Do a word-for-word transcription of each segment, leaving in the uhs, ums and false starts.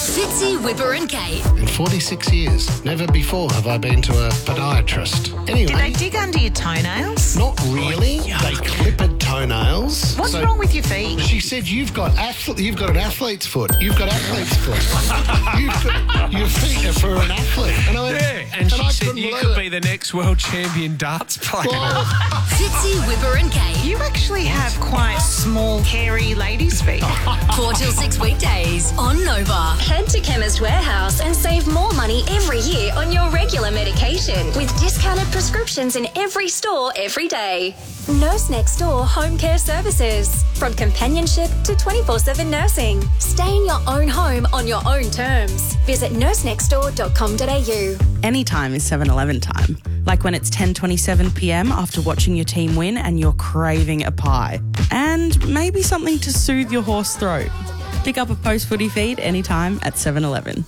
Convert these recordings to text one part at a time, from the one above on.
Fitzy, Whipper and Kate. In forty-six years, never before have I been to a podiatrist. Anyway. Did they dig under your toenails? Not really. Oh, they clipped toenails. What's so wrong with your feet? She said, you've got athlete, you've got an athlete's foot. You've got athlete's foot. You've got, your feet are for an athlete. And I went, yeah, and, and she I said you could it. be the next world champion darts player. Oh. Fitzy, Whipper and Kate. You actually have quite small, hairy ladies' feet. Four till six weekdays on Nova. Head to Chemist Warehouse and save more money every year on your regular medication with discounted prescriptions in every store every day. Nurse Next Door Home Care Services. From companionship to twenty-four seven nursing. Stay in your own home on your own terms. Visit nurse next door dot com dot a u. Anytime is seven eleven time. Like when it's ten twenty-seven p m after watching your team win and you're craving a pie. And maybe something to soothe your hoarse throat. Pick up a post-footy feed anytime at seven eleven.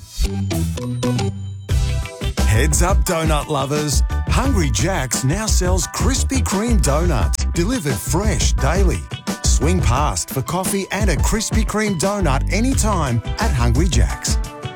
Heads up, donut lovers. Hungry Jack's now sells Krispy Kreme donuts, delivered fresh daily. Swing past for coffee and a Krispy Kreme donut anytime at Hungry Jack's.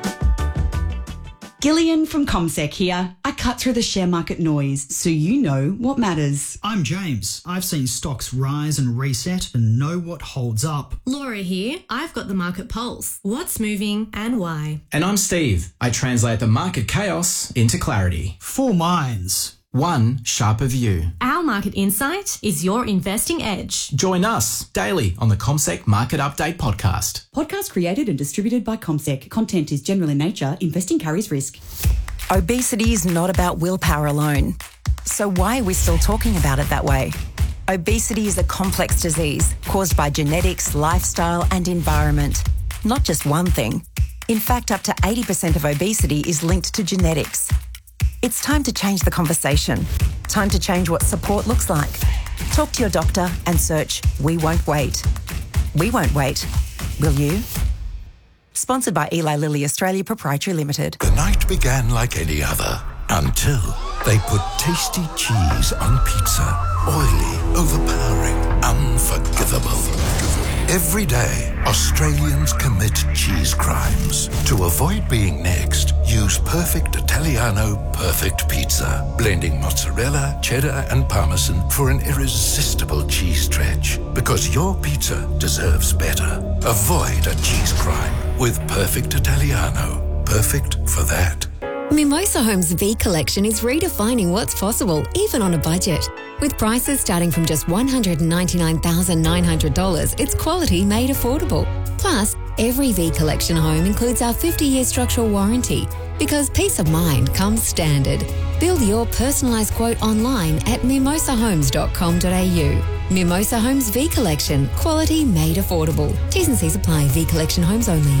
Gillian from CommSec here. I cut through the share market noise so you know what matters. I'm James. I've seen stocks rise and reset and know what holds up. Laura here. I've got the market pulse. What's moving and why? And I'm Steve. I translate the market chaos into clarity. Four minds. One sharper view. Our market insight is your investing edge. Join us daily on the CommSec Market Update podcast. Podcast created and distributed by CommSec. Content is general in nature. Investing carries risk. Obesity is not about willpower alone. So why are we still talking about it that way? Obesity is a complex disease caused by genetics, lifestyle and environment. Not just one thing. In fact, up to eighty percent of obesity is linked to genetics. It's time to change the conversation. Time to change what support looks like. Talk to your doctor and search We Won't Wait. We won't wait. Will you? Sponsored by Eli Lilly Australia Proprietary Limited. The night began like any other until they put tasty cheese on pizza. Oily, overpowering, unforgivable. Every day, Australians commit cheese crimes. To avoid being next, use Perfect Italiano Perfect Pizza, blending mozzarella, cheddar and parmesan for an irresistible cheese stretch. Because your pizza deserves better. Avoid a cheese crime with Perfect Italiano. Perfect for that. Mimosa Homes V Collection is redefining what's possible, even on a budget. With prices starting from just one hundred ninety-nine thousand nine hundred dollars, it's quality made affordable. Plus, every V Collection home includes our fifty-year structural warranty, because peace of mind comes standard. Build your personalised quote online at mimosa homes dot com dot a u. Mimosa Homes V Collection, quality made affordable. T's and C's apply. V Collection homes only.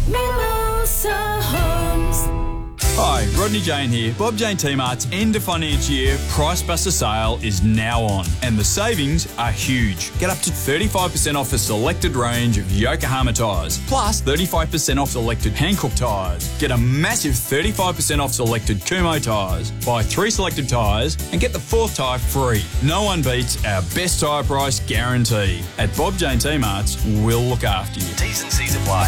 Mimosa Homes. Hi, Rodney Jane here. Bob Jane T-Mart's end of financial year Price Buster sale is now on, and the savings are huge. Get up to thirty-five percent off a selected range of Yokohama tyres, plus thirty-five percent off selected Hankook tyres. Get a massive thirty-five percent off selected Kumho tyres. Buy three selected tyres and get the fourth tyre free. No one beats our best tyre price guarantee. At Bob Jane T-Mart's, we'll look after you. T's and C's apply.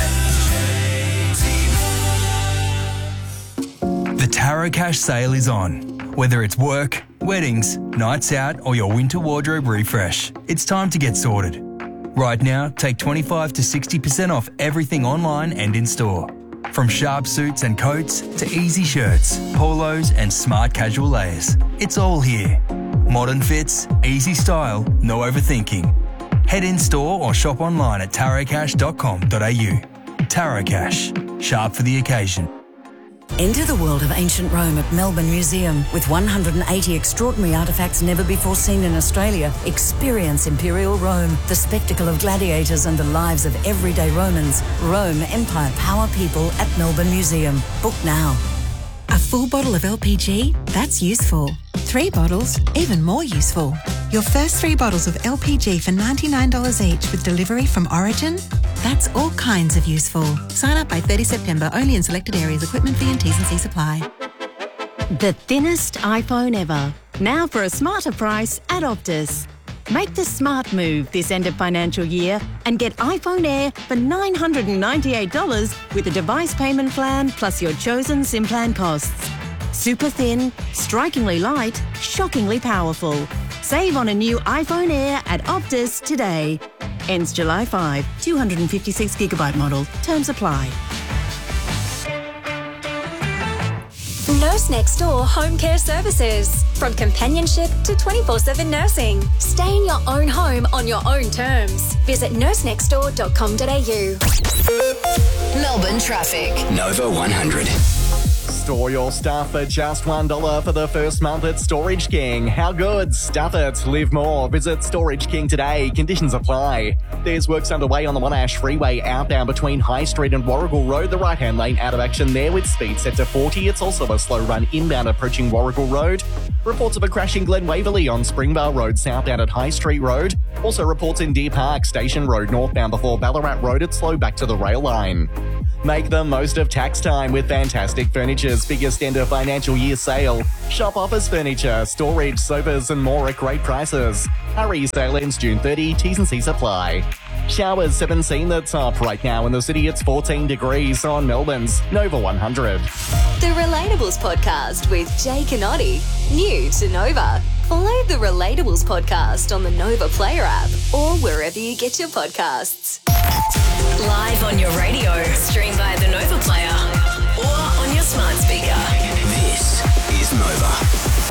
The Tarot Cash sale is on. Whether it's work, weddings, nights out or your winter wardrobe refresh, it's time to get sorted. Right now, take twenty-five to sixty percent off everything online and in store. From sharp suits and coats to easy shirts, polos and smart casual layers. It's all here. Modern fits, easy style, no overthinking. Head in store or shop online at tarot cash dot com dot a u. Tarot Cash, sharp for the occasion. Enter the world of ancient Rome at Melbourne Museum. With one hundred eighty extraordinary artefacts never before seen in Australia, experience Imperial Rome, the spectacle of gladiators and the lives of everyday Romans. Rome, Empire, Power, People at Melbourne Museum. Book now. A full bottle of L P G? That's useful. Three bottles? Even more useful. Your first three bottles of L P G for ninety-nine dollars each with delivery from Origin? That's all kinds of useful. Sign up by thirtieth September, only in selected areas. Equipment fee and T's and C's apply. The thinnest iPhone ever. Now for a smarter price at Optus. Make the smart move this end of financial year and get iPhone Air for nine hundred ninety-eight dollars with a device payment plan plus your chosen SIM plan costs. Super thin, strikingly light, shockingly powerful. Save on a new iPhone Air at Optus today. Ends July fifth. two hundred fifty-six gigabyte model. Terms apply. Nurse Next Door Home Care Services. From companionship to twenty-four seven nursing. Stay in your own home on your own terms. Visit nurse next door dot com dot a u. Melbourne traffic. Nova one hundred. Store your stuff for just one dollar for the first month at Storage King. How good? Stuff it. Live more. Visit Storage King today. Conditions apply. There's works underway on the Monash Freeway outbound between High Street and Warrigal Road. The right-hand lane out of action there with speed set to forty. It's also a slow run inbound approaching Warrigal Road. Reports of a crash in Glen Waverley on Springvale Road southbound at High Street Road. Also reports in Deer Park Station Road northbound before Ballarat Road. It's slow back to the rail line. Make the most of tax time with Fantastic Furniture's biggest end of financial year sale. Shop office furniture, storage, sofas and more at great prices. Hurry, sale ends June thirtieth, T's and C's apply. Showers seventeen the top right now in the city. It's fourteen degrees on Melbourne's Nova one hundred. The Relatables Podcast with Jake and Oddie. New to Nova. Follow the Relatables Podcast on the Nova Player app or wherever you get your podcasts. Live on your radio. Stream via the Nova Player or on your smart speaker. This is Nova.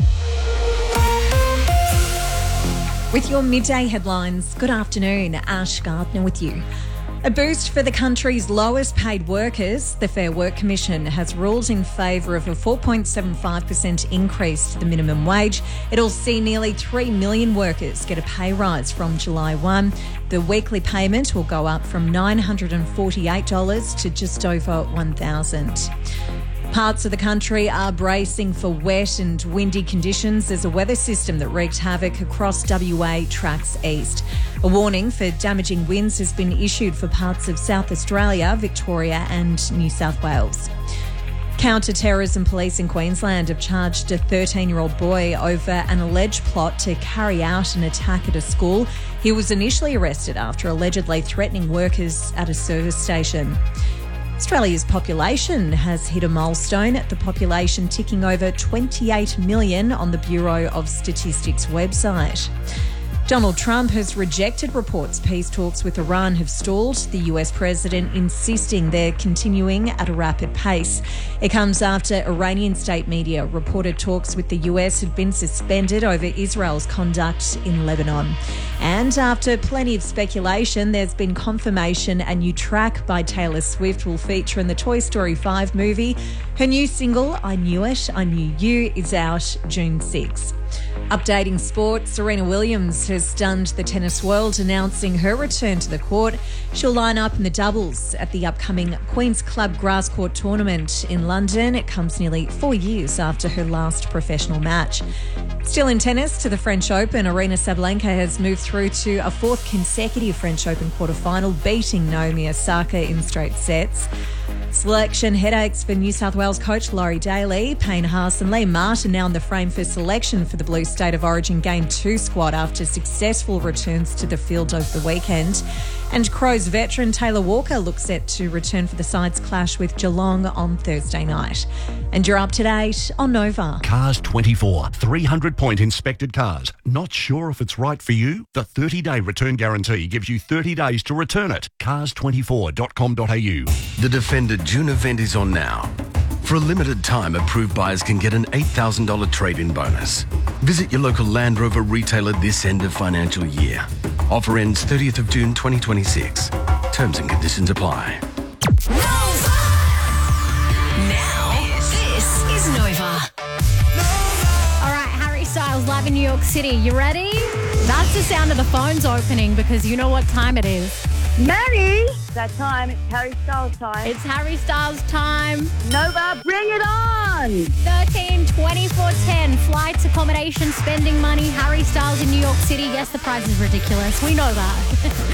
With your midday headlines, good afternoon. Ash Gardner with you. A boost for the country's lowest paid workers. The Fair Work Commission has ruled in favour of a four point seven five percent increase to the minimum wage. It'll see nearly three million workers get a pay rise from July first. The weekly payment will go up from nine hundred forty-eight dollars to just over one thousand dollars. Parts of the country are bracing for wet and windy conditions as a weather system that wreaked havoc across W A tracks east. A warning for damaging winds has been issued for parts of South Australia, Victoria and New South Wales. Counter-terrorism police in Queensland have charged a thirteen-year-old boy over an alleged plot to carry out an attack at a school. He was initially arrested after allegedly threatening workers at a service station. Australia's population has hit a milestone, the population ticking over twenty-eight million on the Bureau of Statistics website. Donald Trump has rejected reports peace talks with Iran have stalled, the U S president insisting they're continuing at a rapid pace. It comes after Iranian state media reported talks with the U S had been suspended over Israel's conduct in Lebanon. And after plenty of speculation, there's been confirmation a new track by Taylor Swift will feature in the Toy Story five movie. Her new single, I Knew It, I Knew You, is out June sixth. Updating sport, Serena Williams has stunned the tennis world, announcing her return to the court. She'll line up in the doubles at the upcoming Queen's Club Grass Court Tournament in London. It comes nearly four years after her last professional match. Still in tennis, to the French Open, Aryna Sabalenka has moved through to a fourth consecutive French Open quarterfinal, beating Naomi Osaka in straight sets. Selection headaches for New South Wales coach Laurie Daly. Payne Haas and Lee Martin now in the frame for selection for the Blue State of Origin Game two squad after successful returns to the field over the weekend. And Crows veteran Taylor Walker looks set to return for the side's clash with Geelong on Thursday night. And you're up to date on Nova. Cars twenty-four, three hundred point inspected cars. Not sure if it's right for you? The thirty-day return guarantee gives you thirty days to return it. cars twenty-four dot com dot a u. The Defender June event is on now. For a limited time, approved buyers can get an eight thousand dollars trade-in bonus. Visit your local Land Rover retailer this end of financial year. Offer ends thirtieth of June twenty twenty-six. Terms and conditions apply. Now, this is Nova. All right, Harry Styles live in New York City. You ready? That's the sound of the phones opening because you know what time it is. Maddie! That time, it's Harry Styles time. It's Harry Styles time. Nova, bring it on! thirteen, twenty-four, ten. Flights, accommodation, spending money. Harry Styles in New York City. Yes, the price is ridiculous. We know that.